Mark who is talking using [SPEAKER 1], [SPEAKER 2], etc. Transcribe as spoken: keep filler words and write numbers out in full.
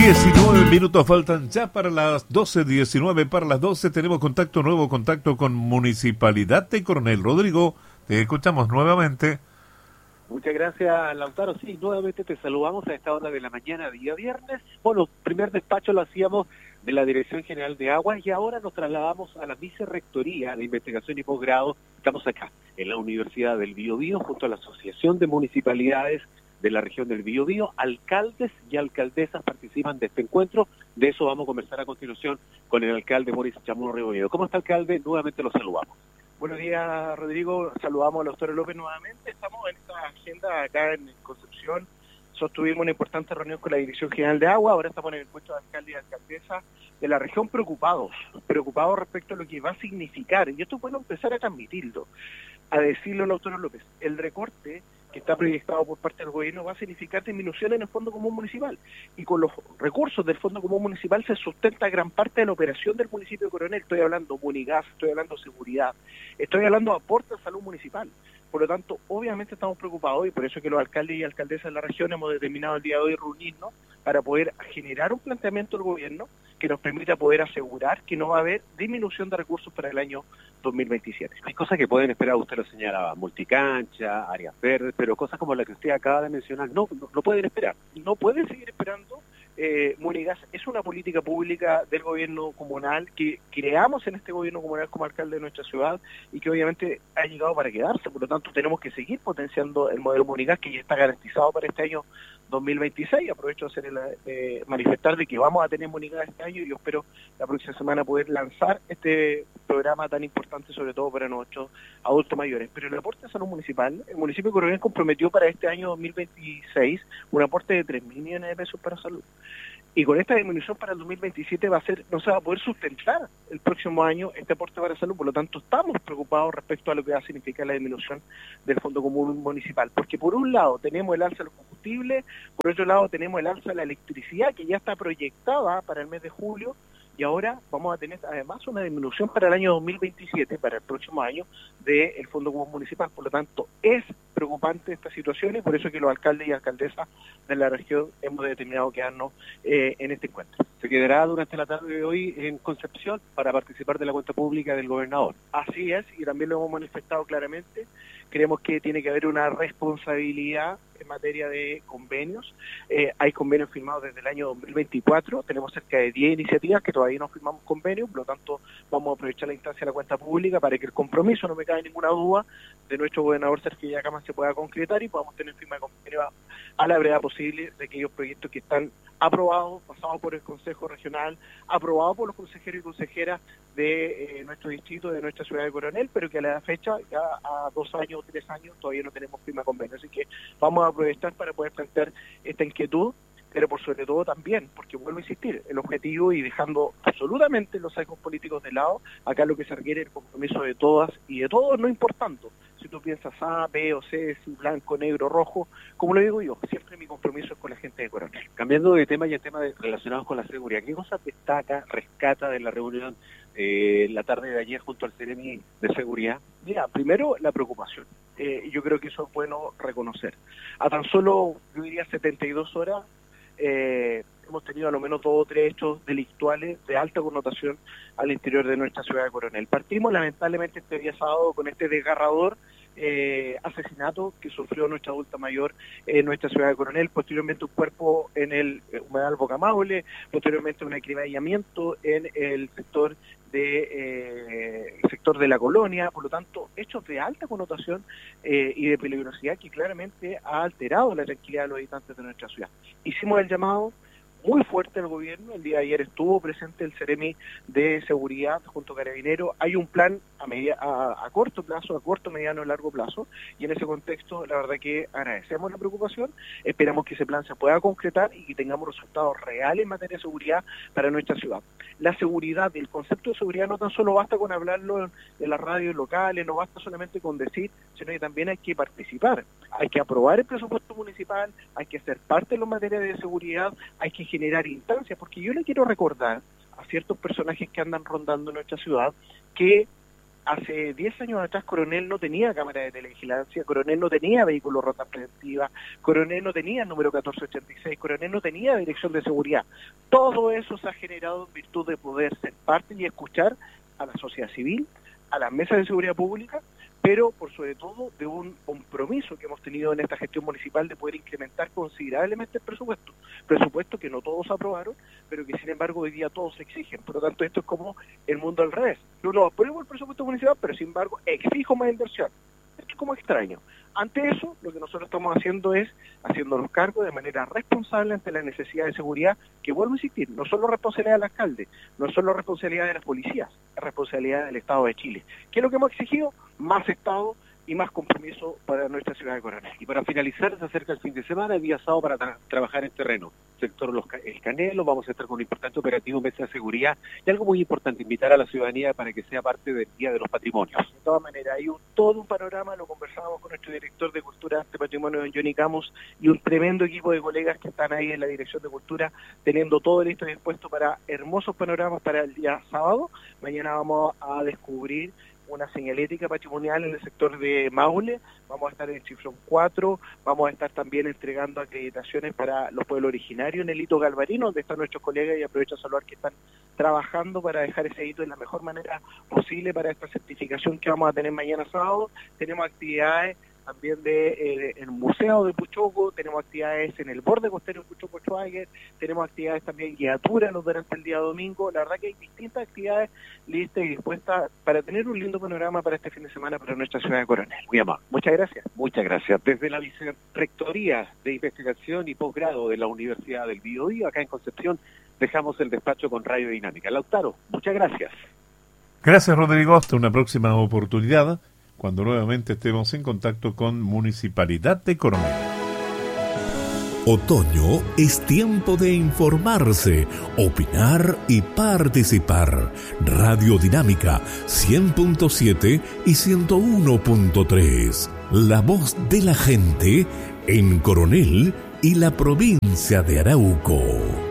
[SPEAKER 1] diecinueve minutos faltan ya para las doce, diecinueve para las doce. Tenemos contacto, nuevo contacto con Municipalidad de Coronel. Rodrigo, te escuchamos nuevamente.
[SPEAKER 2] Muchas gracias, Lautaro. Sí, nuevamente te saludamos a esta hora de la mañana, día viernes. Bueno, primer despacho lo hacíamos de la Dirección General de Aguas y ahora nos trasladamos a la Vicerrectoría de Investigación y Posgrado. Estamos acá, en la Universidad del Biobío, junto a la Asociación de Municipalidades de la región del Biobío. Alcaldes y alcaldesas participan de este encuentro. De eso vamos a conversar a continuación con el alcalde Boris Chamorro Rebolledo. ¿Cómo está, alcalde? Nuevamente lo saludamos.
[SPEAKER 3] Buenos días, Rodrigo. Saludamos al doctor López nuevamente. Estamos en esta agenda acá en Concepción. Sostuvimos una importante reunión con la Dirección General de Agua. Ahora estamos en el puesto de alcalde y alcaldesa de la región preocupados, preocupados respecto a lo que va a significar. Y esto puedo empezar a transmitirlo, a decirlo al doctor López. El recorte que está proyectado por parte del gobierno va a significar disminución en el Fondo Común Municipal. Y con los recursos del Fondo Común Municipal se sustenta gran parte de la operación del municipio de Coronel. Estoy hablando Munigas, estoy hablando seguridad, estoy hablando aporte a salud municipal. Por lo tanto, obviamente estamos preocupados y por eso que los alcaldes y alcaldesas de la región hemos determinado el día de hoy reunirnos para poder generar un planteamiento del gobierno que nos permita poder asegurar que no va a haber disminución de recursos para el año dos mil veintisiete.
[SPEAKER 2] Hay cosas que pueden esperar, usted lo señalaba, multicancha, áreas verdes, pero cosas como la que usted acaba de mencionar, no, no, no pueden esperar.
[SPEAKER 3] No pueden seguir esperando. Eh, Munigas es una política pública del gobierno comunal que creamos en este gobierno comunal como alcalde de nuestra ciudad y que obviamente ha llegado para quedarse. Por lo tanto, tenemos que seguir potenciando el modelo Munigas, que ya está garantizado para este año dos mil veintiséis. Aprovecho de hacer el, eh, manifestar de que vamos a tener Munigas este año y yo espero la próxima semana poder lanzar este programa tan importante, sobre todo para nuestros adultos mayores. Pero el aporte a salud municipal, el municipio de Coronel comprometió para este año dos mil veintiséis un aporte de tres mil millones de pesos para salud. Y con esta disminución para el dos mil veintisiete va a ser, no se va a poder sustentar el próximo año este aporte para salud. Por lo tanto, estamos preocupados respecto a lo que va a significar la disminución del Fondo Común Municipal. Porque por un lado tenemos el alza de los combustibles, por otro lado tenemos el alza de la electricidad, que ya está proyectada para el mes de julio, y ahora vamos a tener además una disminución para el año dos mil veintisiete, para el próximo año, del Fondo Común Municipal. Por lo tanto, es preocupante esta situación y por eso que los alcaldes y alcaldesas de la región hemos determinado quedarnos eh, en este encuentro.
[SPEAKER 2] Se quedará durante la tarde de hoy en Concepción para participar de la cuenta pública del gobernador.
[SPEAKER 3] Así es, y también lo hemos manifestado claramente. Creemos que tiene que haber una responsabilidad en materia de convenios. Eh, hay convenios firmados desde el año dos mil veinticuatro, tenemos cerca de diez iniciativas que todavía no firmamos convenios, por lo tanto vamos a aprovechar la instancia de la cuenta pública para que el compromiso, no me cabe ninguna duda, de nuestro gobernador Sergio Yacama se pueda concretar y podamos tener firma de convenio a, a la brevedad posible de aquellos proyectos que están aprobados, pasados por el Consejo Regional, aprobados por los consejeros y consejeras de eh, nuestro distrito, de nuestra ciudad de Coronel, pero que a la fecha, ya a dos años o tres años, todavía no tenemos firma de convenio. Así que vamos a aprovechar para poder plantear esta inquietud, pero por sobre todo también, porque vuelvo a insistir, el objetivo y dejando absolutamente los sesgos políticos de lado, acá lo que se requiere es el compromiso de todas y de todos, no importando si tú piensas A, B o C, si blanco, negro, rojo, como lo digo yo, siempre mi compromiso es con la gente de Coronel.
[SPEAKER 2] Cambiando de tema y el tema de, relacionados con la seguridad, ¿qué cosas destaca, rescata de la reunión eh, la tarde de ayer junto al Ceremi de Seguridad?
[SPEAKER 3] Mira, primero la preocupación. Eh, yo creo que eso es bueno reconocer. A tan solo, yo diría, setenta y dos horas, eh, hemos tenido a lo menos dos o tres hechos delictuales de alta connotación al interior de nuestra ciudad de Coronel. Partimos lamentablemente este día sábado con este desgarrador eh, asesinato que sufrió nuestra adulta mayor en nuestra ciudad de Coronel, posteriormente un cuerpo en el humedal Bocamaule, posteriormente un acribillamiento en el sector de eh, el sector de la colonia. Por lo tanto, hechos de alta connotación eh, y de peligrosidad que claramente ha alterado la tranquilidad de los habitantes de nuestra ciudad. Hicimos el llamado muy fuerte al gobierno. El día de ayer estuvo presente el Ceremi de Seguridad junto a Carabineros. Hay un plan a, media, a, a corto plazo, a corto, mediano y largo plazo, y en ese contexto la verdad que agradecemos la preocupación, esperamos que ese plan se pueda concretar y que tengamos resultados reales en materia de seguridad para nuestra ciudad. La seguridad, el concepto de seguridad no tan solo basta con hablarlo en las radios locales, no basta solamente con decir, sino que también hay que participar, hay que aprobar el presupuesto municipal, hay que ser parte de la materia de seguridad, hay que generar instancias, porque yo le quiero recordar a ciertos personajes que andan rondando nuestra ciudad que hace diez años atrás Coronel no tenía cámara de televigilancia, Coronel no tenía vehículos rota preventiva, Coronel no tenía el número catorce ochenta y seis, Coronel no tenía dirección de seguridad. Todo eso se ha generado en virtud de poder ser parte y escuchar a la sociedad civil, a las mesas de seguridad pública, pero por sobre todo de un compromiso que hemos tenido en esta gestión municipal de poder incrementar considerablemente el presupuesto. Presupuesto que no todos aprobaron, pero que sin embargo hoy día todos exigen. Por lo tanto, esto es como el mundo al revés. Yo no apruebo el presupuesto municipal, pero sin embargo exijo más inversión. Esto es como extraño. Ante eso, lo que nosotros estamos haciendo es haciéndonos cargo de manera responsable ante la necesidad de seguridad, que vuelvo a insistir, no solo responsabilidad del alcalde, no solo responsabilidad de las policías, es responsabilidad del Estado de Chile. ¿Qué es lo que hemos exigido? Más Estado y más compromiso para nuestra ciudad de Coronel.
[SPEAKER 2] Y para finalizar, se acerca el fin de semana, día sábado para tra- trabajar en terreno. Sector Los Ca- El Canelo, vamos a estar con un importante operativo, mesa de seguridad, y algo muy importante, invitar a la ciudadanía para que sea parte del Día de los Patrimonios.
[SPEAKER 3] De todas maneras, hay un, todo un panorama, lo conversábamos con nuestro director de Cultura de Patrimonio, don Johnny Camus, y un tremendo equipo de colegas que están ahí en la Dirección de Cultura, teniendo todo listo y dispuesto para hermosos panoramas para el día sábado. Mañana vamos a descubrir una señalética patrimonial en el sector de Maule, vamos a estar en Chiflón cuatro, vamos a estar también entregando acreditaciones para los pueblos originarios en el hito Galvarino, donde están nuestros colegas, y aprovecho a saludar que están trabajando para dejar ese hito de la mejor manera posible para esta certificación que vamos a tener mañana sábado. Tenemos actividades también de eh, el Museo de Puchoco, tenemos actividades en el borde costero de Puchoco Schweiger, tenemos actividades también guiaturas durante el día domingo. La verdad que hay distintas actividades listas y dispuestas para tener un lindo panorama para este fin de semana para nuestra ciudad de Coronel.
[SPEAKER 2] Muy amable.
[SPEAKER 3] Muchas gracias.
[SPEAKER 2] Muchas gracias. Desde la Vicerrectoría de Investigación y Posgrado de la Universidad del Biobío, acá en Concepción, dejamos el despacho con Radio Dinámica. Lautaro, muchas gracias.
[SPEAKER 1] Gracias, Rodrigo. Hasta una próxima oportunidad, cuando nuevamente estemos en contacto con Municipalidad de Coronel.
[SPEAKER 4] Otoño es tiempo de informarse, opinar y participar. Radio Dinámica cien punto siete y ciento uno punto tres. La voz de la gente en Coronel y la provincia de Arauco.